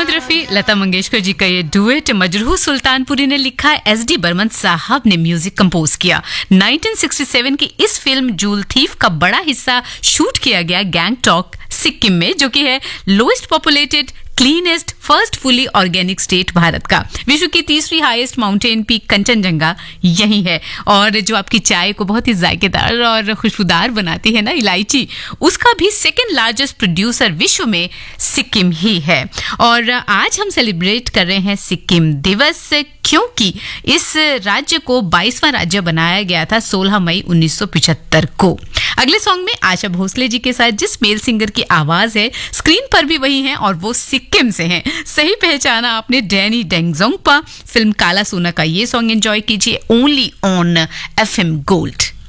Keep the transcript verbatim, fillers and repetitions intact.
मोहम्मद रफी, लता मंगेशकर जी का ये डुएट मजरूह सुल्तानपुरी ने लिखा, एस डी बर्मन साहब ने म्यूजिक कंपोज किया। नाइनटीन सिक्सटी सेवन की इस फिल्म जूल थीफ का बड़ा हिस्सा शूट किया गया गैंगटॉक सिक्किम में, जो कि है lowest populated cleanest first fully organic state Bharat का। विश्व की तीसरी हाईएस्ट माउंटेन पीक कंचनजंगा यही है। और जो आपकी चाय को बहुत ही जायकेदार और खुशबूदार बनाती है ना, इलायची, उसका भी सेकंड लार्जेस्ट प्रोड्यूसर विश्व में सिक्किम ही है। और आज हम सेलिब्रेट कर रहे हैं सिक्किम दिवस, क्योंकि इस राज्य को बाईसवां राज्य बनाया गया था सोलह मई उन्नीस सौ पचहत्तर को। अगले सॉन्ग में आशा भोसले जी के साथ जिस मेल सिंगर की आवाज है, स्क्रीन पर भी वही है और वो सिक्किम से हैं। सही पहचाना आपने, डैनी डेंगजोंगपा। फिल्म काला सोना का ये सॉन्ग एंजॉय कीजिए ओनली ऑन एफएम गोल्ड।